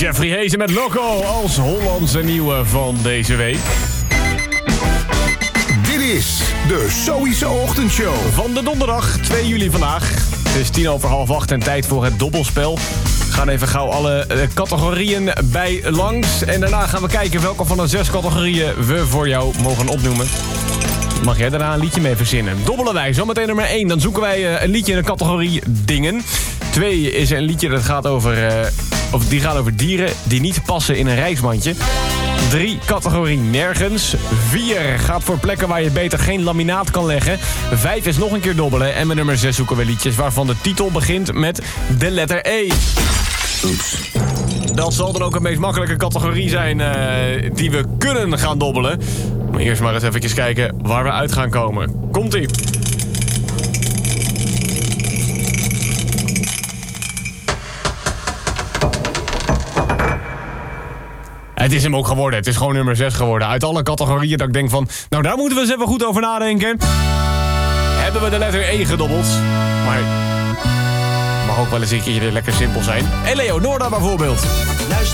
Jeffrey Heesen met Loco als Hollandse nieuwe van deze week. Dit is de Sowieso Ochtendshow. Van de donderdag, 2 juli vandaag. Het is 7:30 en tijd voor het dobbelspel. We gaan even gauw alle categorieën bij langs. En daarna gaan we kijken welke van de 6 categorieën we voor jou mogen opnoemen. Mag jij daarna een liedje mee verzinnen? Dobbelen wij, zometeen nummer 1. Dan zoeken wij een liedje in de categorie dingen. 2 is een liedje dat gaat die gaat over dieren die niet passen in een reismandje. 3, categorie nergens. 4 gaat voor plekken waar je beter geen laminaat kan leggen. 5 is nog een keer dobbelen. En met nummer 6 zoeken we liedjes waarvan de titel begint met de letter E. Oeps. Dat zal dan ook een meest makkelijke categorie zijn die we kunnen gaan dobbelen. Maar eerst maar eens even kijken waar we uit gaan komen. Komt-ie. Het is hem ook geworden. Het is gewoon nummer 6 geworden. Uit alle categorieën dat ik denk van... Nou, daar moeten we eens even goed over nadenken. Hebben we de letter E gedobbeld. Maar... mag ook wel eens een keer lekker simpel zijn. Eleonora bijvoorbeeld. Luister